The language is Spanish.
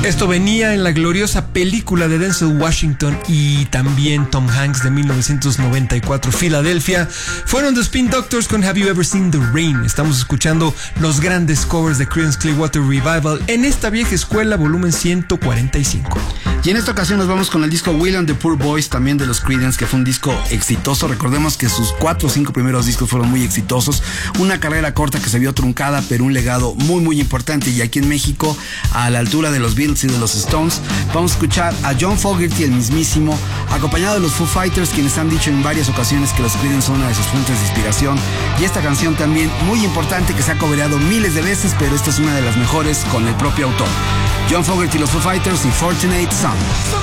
Esto venía en la gloriosa película de Denzel Washington y también Tom Hanks de 1994, Filadelfia. Fueron The Spin Doctors con Have You Ever Seen the Rain. Estamos escuchando los grandes covers de Creedence Clearwater Revival en esta vieja escuela, volumen 145. Y en esta ocasión nos vamos con el disco Will and the Poor Boys, también de los Creedence, que fue un disco exitoso. Recordemos que sus 4 o 5 primeros discos fueron muy exitosos. Una carrera corta que se vio truncada, pero un legado muy muy importante. Y aquí en México, a la altura de los Beatles y de los Stones, vamos a escuchar a John Fogerty, el mismísimo, acompañado de los Foo Fighters, quienes han dicho en varias ocasiones que los Creedence son una de sus fuentes de inspiración. Y esta canción también muy importante, que se ha coverado miles de veces, pero esta es una de las mejores con el propio autor. John Fogerty y los Foo Fighters y Fortunate Son.